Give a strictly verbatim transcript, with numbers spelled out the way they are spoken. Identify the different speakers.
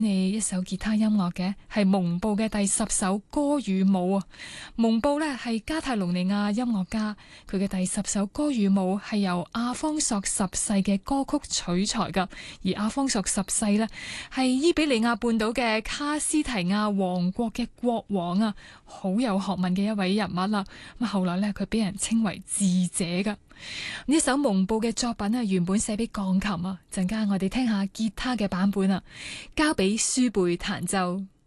Speaker 1: 你一首吉他音樂嘅係蒙布嘅第十首歌與舞啊。蒙布呢係加泰隆尼亞音樂家，佢嘅第十首歌與舞係由阿方索十世嘅歌曲取材噶。而阿方索十世呢係伊比利亞半島嘅卡斯提亞王國嘅國王啊，好有學問嘅一位人物啦。咁後來呢，佢俾人稱為智者噶。呢首蒙布嘅作品啊，原本寫俾鋼琴啊，陣間我哋聽下吉他嘅版本啊，交俾舒貝彈奏。